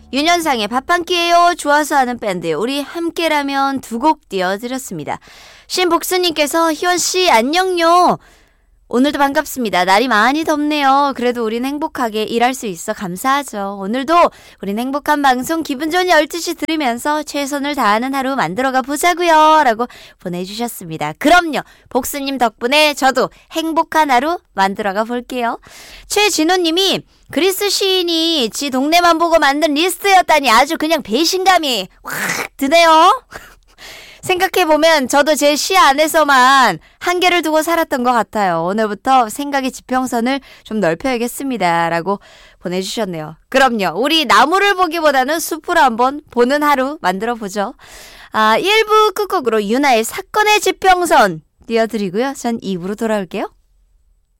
윤현상의 밥 한 끼예요. 좋아서 하는 밴드 우리 함께라면 두 곡 띄워드렸습니다. 신복수님께서 희원씨 안녕요. 오늘도 반갑습니다. 날이 많이 덥네요. 그래도 우린 행복하게 일할 수 있어 감사하죠. 오늘도 우린 행복한 방송 기분 좋은 12시 들으면서 최선을 다하는 하루 만들어가 보자고요. 라고 보내주셨습니다. 그럼요. 복수님 덕분에 저도 행복한 하루 만들어가 볼게요. 최진호님이 그리스 시인이 지 동네만 보고 만든 리스트였다니 아주 그냥 배신감이 확 드네요. 생각해보면 저도 제 시 안에서만 한계를 두고 살았던 것 같아요. 오늘부터 생각의 지평선을 좀 넓혀야겠습니다. 라고 보내주셨네요. 그럼요. 우리 나무를 보기보다는 숲을 한번 보는 하루 만들어보죠. 1부 끝곡으로 유나의 사건의 지평선 띄워드리고요. 전 2부로 돌아올게요.